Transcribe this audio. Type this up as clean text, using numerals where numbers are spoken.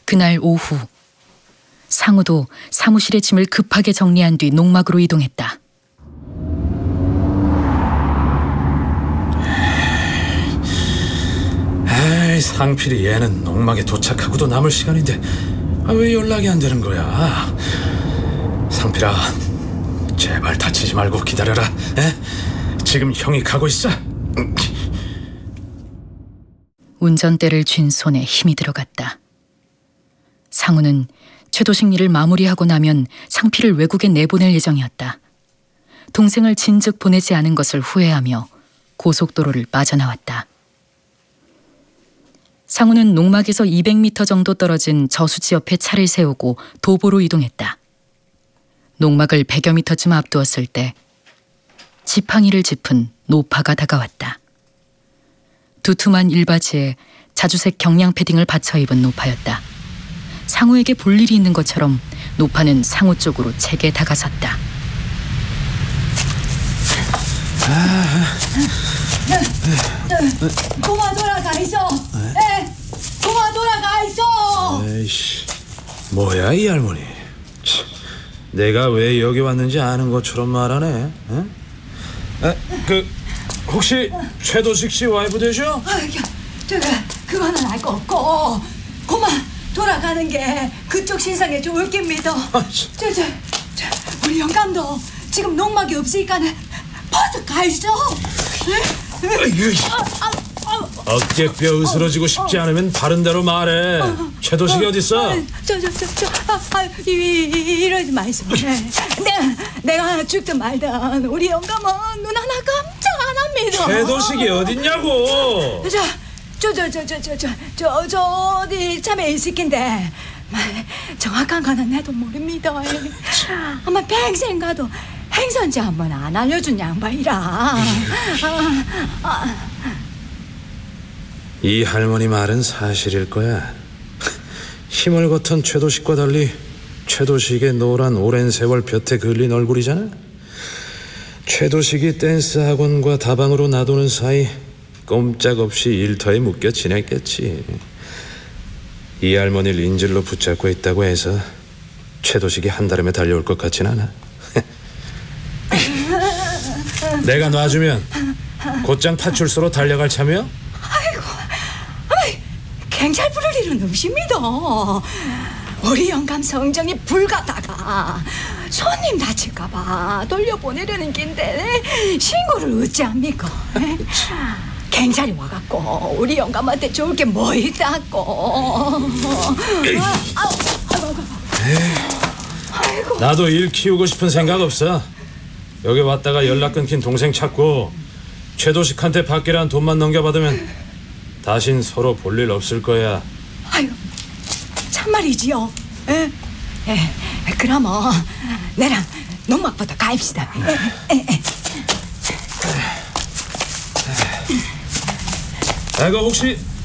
그날 오후 상우도 사무실의 짐을 급하게 정리한 뒤 농막으로 이동했다. 에이, 상필이 얘는 농막에 도착하고도 남을 시간인데 왜 연락이 안 되는 거야? 상필아, 제발 다치지 말고 기다려라. 에? 지금 형이 가고 있어. 운전대를 쥔 손에 힘이 들어갔다. 상우는 최도식 일을 마무리하고 나면 상필을 외국에 내보낼 예정이었다. 동생을 진즉 보내지 않은 것을 후회하며 고속도로를 빠져나왔다. 상우는 농막에서 200m 정도 떨어진 저수지 옆에 차를 세우고 도보로 이동했다. 농막을 100여 미터쯤 앞두었을 때 지팡이를 짚은 노파가 다가왔다. 두툼한 일바지에 자주색 경량 패딩을 받쳐 입은 노파였다. 상우에게 볼 일이 있는 것처럼 노파는 상우 쪽으로 제게 다가섰다. 고마 돌아가 있어. 고마 돌아가 있어. 에이씨, 뭐야 이 할머니. 참, 내가 왜 여기 왔는지 아는 것처럼 말하네. 혹시 최도식 씨 와이프 되셔? 그거는 알 거 없고 고마 돌아가는 게 그쪽 신상에 좋을 깁니다. 우리 영감도 지금 농막이 없으니까는 버스 가 있어. 어깨뼈 으스러지고 싶지 않으면 바른 대로 말해. 최도식이 어딨어? 이러지 마이소. 내가 죽든 말든 우리 영감은 눈 하나 깜짝 안 합니다. 최도식이 어딨냐고. 저 어디 참에 있을 낀데 정확한 거는 내도 모릅니다. 아마 평생 가도 행선지 한번 안 알려준 양반이라. 이 할머니 말은 사실일 거야. 힘을 거턴 최도식과 달리 최도식의 노란 오랜 세월 볕에 그을린 얼굴이잖아. 최도식이 댄스 학원과 다방으로 놔두는 사이 꼼짝없이 일터에 묶여 지냈겠지. 이 할머니를 인질로 붙잡고 있다고 해서 최도식이 한달음에 달려올 것 같진 않아. 내가 놔주면 곧장 파출소로 달려갈 참이야? 아이고, 경찰 부를 일은 없습니다. 우리 영감 성정이 불가다가 손님 다칠까봐 돌려보내려는 긴데 신고를 어찌합니까? 경찰이 와갖고 우리 영감한테 좋을 게 뭐 있다고. 나도 일 키우고 싶은 생각 없어. 여기 왔다가 연락 끊긴 동생 찾고 최도식한테 받기란 돈만 넘겨받으면 다신 서로 볼 일 없을 거야. 아유, 참말이지요. 그러면 내랑 농막부터 가입시다. 그 혹시